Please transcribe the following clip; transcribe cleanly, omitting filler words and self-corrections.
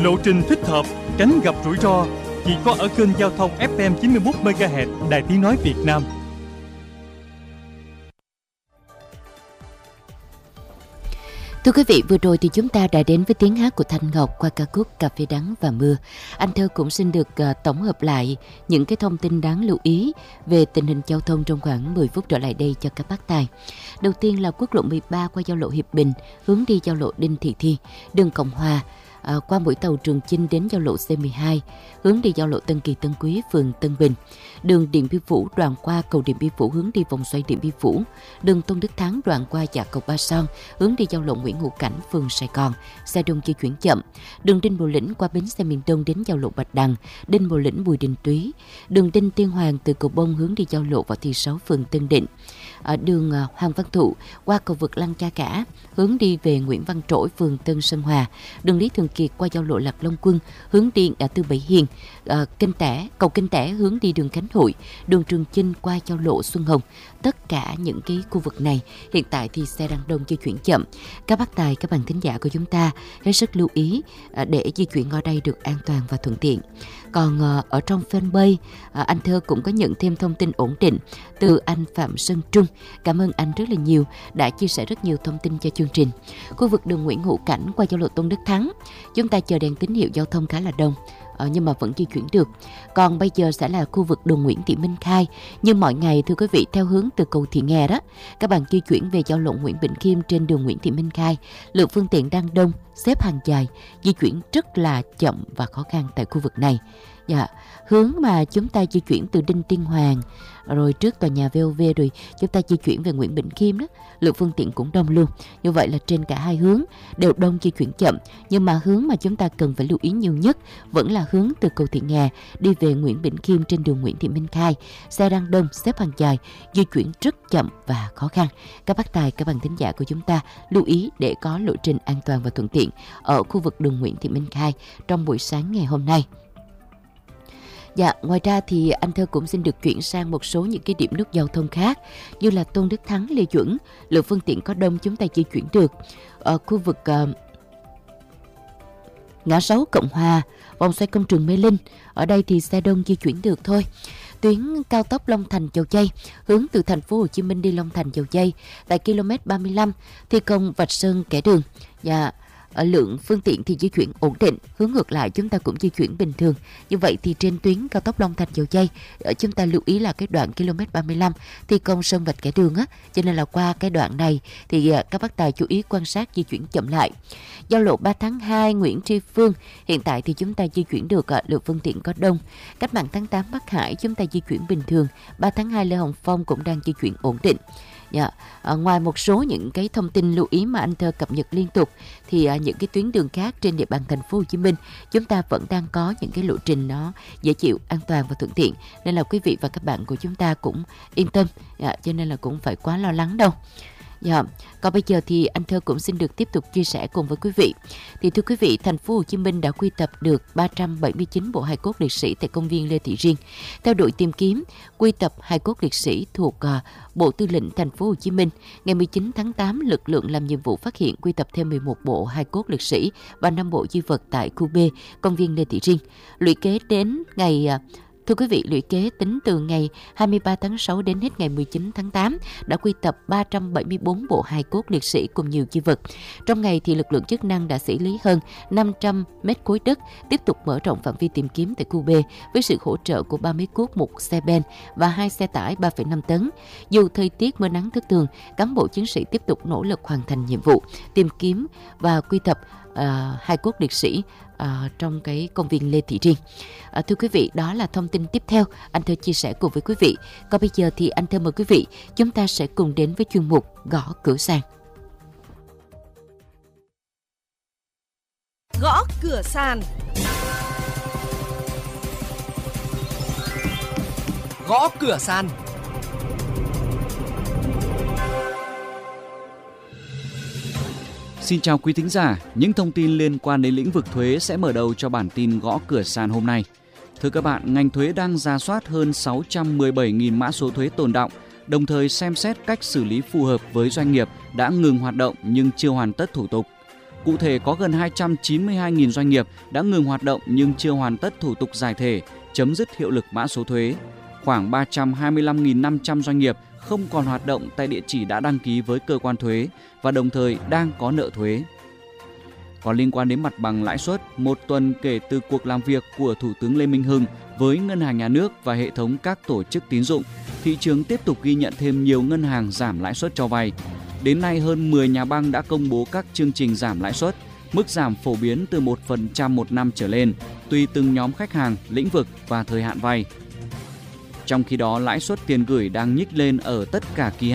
lộ trình thích hợp, tránh gặp rủi ro. Chỉ có ở kênh giao thông FM 91 MHz Đài Tiếng nói Việt Nam. Thưa quý vị, vừa rồi thì chúng ta đã đến với tiếng hát của Thanh Ngọc qua ca khúc Cà phê đắng và mưa. Anh Thơ cũng xin được tổng hợp lại những cái thông tin đáng lưu ý về tình hình giao thông trong khoảng 10 phút trở lại đây cho các bác tài. Đầu tiên là quốc lộ 13 qua giao lộ Hiệp Bình, hướng đi giao lộ Đinh Thị Thi, đường Cộng Hòa, qua mũi tàu Trường Chinh đến giao lộ C12, hướng đi giao lộ Tân Kỳ Tân Quý, phường Tân Bình, đường Điện Biên Phủ đoạn qua cầu Điện Biên Phủ hướng đi vòng xoay Điện Biên Phủ, đường Tôn Đức Thắng đoạn qua Dạ Cầu Ba Son hướng đi giao lộ Nguyễn Hữu Cảnh, phường Sài Gòn, xe đông di chuyển chậm, đường Đinh Bộ Lĩnh qua bến xe miền Đông đến giao lộ Bạch Đằng, Đinh Bộ Lĩnh Bùi Đình Túy, đường Đinh Tiên Hoàng từ cầu Bông hướng đi giao lộ Võ Thị Sáu, phường Tân Định, đường Hoàng Văn Thụ qua cầu vượt Lăng Cha Cả hướng đi về Nguyễn Văn Trỗi, phường Tân Sơn Hòa, đường Lý Thường Kiệt qua giao lộ Lạc Long Quân hướng đi ngã tư Bảy Hiền, cầu Kinh Tẻ hướng đi đường Khánh Hội, đường Trường Chinh qua giao lộ Xuân Hồng. Tất cả những cái khu vực này hiện tại thì xe đang đông di chuyển chậm. Các bác tài, các bạn thính giả của chúng ta hết sức lưu ý để di chuyển ở đây được an toàn và thuận tiện. Còn ở trong fanpage, anh Thơ cũng có nhận thêm thông tin ổn định từ anh Phạm Sơn Trung. Cảm ơn anh rất là nhiều, đã chia sẻ rất nhiều thông tin cho chương trình. Khu vực đường Nguyễn Hữu Cảnh qua giao lộ Tôn Đức Thắng, chúng ta chờ đèn tín hiệu giao thông khá là đông, nhưng mà vẫn di chuyển được. Còn bây giờ sẽ là khu vực đường Nguyễn Thị Minh Khai. Như mọi ngày, thưa quý vị, theo hướng từ cầu Thị Nghè đó, các bạn di chuyển về giao lộ Nguyễn Bỉnh Khiêm trên đường Nguyễn Thị Minh Khai, lượng phương tiện đang đông, xếp hàng dài, di chuyển rất là chậm và khó khăn tại khu vực này. Hướng mà chúng ta di chuyển từ Đinh Tiên Hoàng rồi trước tòa nhà VOV rồi chúng ta di chuyển về Nguyễn Bỉnh Khiêm đó, lượng phương tiện cũng đông luôn. Như vậy là trên cả hai hướng đều đông, di chuyển chậm. Nhưng mà hướng mà chúng ta cần phải lưu ý nhiều nhất vẫn là hướng từ cầu Thị Nghè đi về Nguyễn Bỉnh Khiêm trên đường Nguyễn Thị Minh Khai. Xe đang đông, xếp hàng dài, di chuyển rất chậm và khó khăn. Các bác tài, các bạn thính giả của chúng ta lưu ý để có lộ trình an toàn và thuận tiện ở khu vực đường Nguyễn Thị Minh Khai trong buổi sáng ngày hôm nay. Ngoài ra thì anh Thơ cũng xin được chuyển sang một số những cái điểm nút giao thông khác, như là Tôn Đức Thắng, Lê Duẩn, lượng phương tiện có đông chúng ta di chuyển được. Ở khu vực ngã 6 Cộng Hòa, vòng xoay công trường Mê Linh, ở đây thì xe đông di chuyển được thôi. Tuyến cao tốc Long Thành Dầu Giây hướng từ thành phố Hồ Chí Minh đi Long Thành Dầu Giây tại km 35 thi công vạch sơn kẻ đường. Lượng phương tiện thì di chuyển ổn định, hướng ngược lại chúng ta cũng di chuyển bình thường. Như vậy thì trên tuyến cao tốc Long Thành Dầu Giây, chúng ta lưu ý là cái đoạn km 35 thi công sơn vạch kẻ đường á, cho nên là qua cái đoạn này thì các bác tài chú ý quan sát di chuyển chậm lại. Giao lộ 3 tháng 2 Nguyễn Tri Phương, hiện tại thì chúng ta di chuyển được, lượng phương tiện có đông. Cách mạng tháng 8 Bắc Hải chúng ta di chuyển bình thường. 3 tháng 2 Lê Hồng Phong cũng đang di chuyển ổn định. Ngoài một số những cái thông tin lưu ý mà anh Thơ cập nhật liên tục thì những cái tuyến đường khác trên địa bàn thành phố Hồ Chí Minh chúng ta vẫn đang có những cái lộ trình nó dễ chịu, an toàn và thuận tiện, nên là quý vị và các bạn của chúng ta cũng yên tâm, cho nên là cũng phải quá lo lắng đâu. Còn bây giờ thì anh Thơ cũng xin được tiếp tục chia sẻ cùng với quý vị. Thì thưa quý vị, thành phố Hồ Chí Minh đã quy tập được 379 bộ hài cốt liệt sĩ tại công viên Lê Thị Riêng. Theo đội tìm kiếm quy tập hài cốt liệt sĩ thuộc Bộ Tư lệnh thành phố Hồ Chí Minh, ngày 19 tháng 8, lực lượng làm nhiệm vụ phát hiện quy tập thêm 11 bộ hài cốt liệt sĩ và 5 bộ di vật tại khu B, công viên Lê Thị Riêng. Lũy kế đến ngày Thưa quý vị, lũy kế tính từ ngày 23 tháng 6 đến hết ngày 19 tháng 8 đã quy tập 374 bộ hài cốt liệt sĩ cùng nhiều di vật. Trong ngày thì lực lượng chức năng đã xử lý hơn 500 mét khối đất, tiếp tục mở rộng phạm vi tìm kiếm tại khu B với sự hỗ trợ của 30 cuốc, một xe ben và 2 xe tải 3,5 tấn. Dù thời tiết mưa nắng thất thường, cán bộ chiến sĩ tiếp tục nỗ lực hoàn thành nhiệm vụ tìm kiếm và quy tập hài cốt liệt sĩ trong cái công viên Lê Thị Riêng. Thưa quý vị, đó là thông tin tiếp theo anh Thơ chia sẻ cùng với quý vị. Còn bây giờ thì anh Thơ mời quý vị, chúng ta sẽ cùng đến với chuyên mục Gõ Cửa Sàn. Gõ Cửa Sàn. Gõ Cửa Sàn. Xin chào quý thính giả, những thông tin liên quan đến lĩnh vực thuế sẽ mở đầu cho bản tin Gõ Cửa Sàn hôm nay. Thưa các bạn, ngành thuế đang rà soát hơn 617.000 mã số thuế tồn đọng, đồng thời xem xét cách xử lý phù hợp với doanh nghiệp đã ngừng hoạt động nhưng chưa hoàn tất thủ tục. Cụ thể, có gần 292.000 doanh nghiệp đã ngừng hoạt động nhưng chưa hoàn tất thủ tục giải thể, chấm dứt hiệu lực mã số thuế. Khoảng 325.500 doanh nghiệp không còn hoạt động tại địa chỉ đã đăng ký với cơ quan thuế và đồng thời đang có nợ thuế. Còn liên quan đến mặt bằng lãi suất, một tuần kể từ cuộc làm việc của Thủ tướng Lê Minh Hưng với Ngân hàng Nhà nước và hệ thống các tổ chức tín dụng, thị trường tiếp tục ghi nhận thêm nhiều ngân hàng giảm lãi suất cho vay. Đến nay, hơn 10 nhà băng đã công bố các chương trình giảm lãi suất, mức giảm phổ biến từ 1% một năm trở lên, tùy từng nhóm khách hàng, lĩnh vực và thời hạn vay. Trong khi đó, lãi suất tiền gửi đang nhích lên ở tất cả kỳ hạn